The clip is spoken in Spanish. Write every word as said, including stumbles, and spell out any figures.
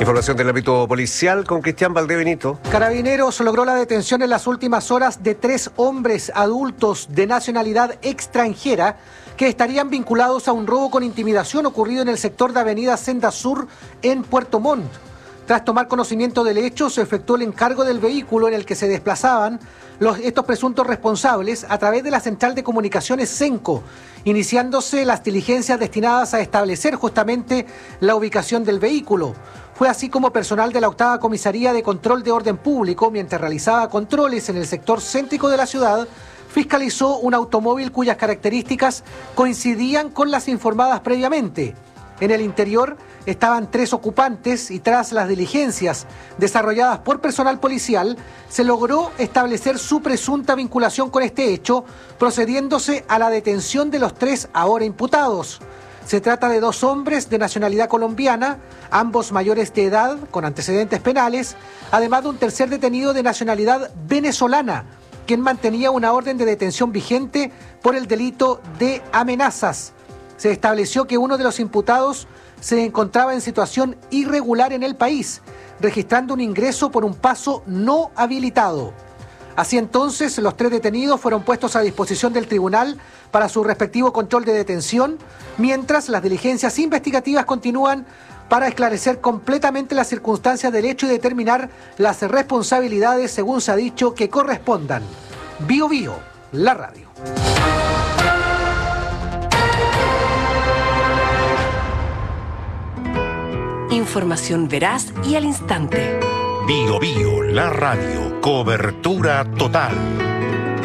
Información del ámbito policial con Cristian Valdebenito. Carabineros logró la detención en las últimas horas de tres hombres adultos de nacionalidad extranjera que estarían vinculados a un robo con intimidación ocurrido en el sector de Avenida Senda Sur en Puerto Montt. Tras tomar conocimiento del hecho, se efectuó el encargo del vehículo en el que se desplazaban los, estos presuntos responsables a través de la Central de Comunicaciones Cenco, iniciándose las diligencias destinadas a establecer justamente la ubicación del vehículo. Fue así como personal de la octava Comisaría de Control de Orden Público, mientras realizaba controles en el sector céntrico de la ciudad, fiscalizó un automóvil cuyas características coincidían con las informadas previamente. En el interior estaban tres ocupantes y tras las diligencias desarrolladas por personal policial, se logró establecer su presunta vinculación con este hecho, procediéndose a la detención de los tres ahora imputados. Se trata de dos hombres de nacionalidad colombiana, ambos mayores de edad, con antecedentes penales, además de un tercer detenido de nacionalidad venezolana, quien mantenía una orden de detención vigente por el delito de amenazas. Se estableció que uno de los imputados se encontraba en situación irregular en el país, registrando un ingreso por un paso no habilitado. Así entonces, los tres detenidos fueron puestos a disposición del tribunal para su respectivo control de detención, mientras las diligencias investigativas continúan para esclarecer completamente las circunstancias del hecho y determinar las responsabilidades, según se ha dicho, que correspondan. Bio Bio, la radio. Información veraz y al instante. Bio Bio, la radio. Cobertura total.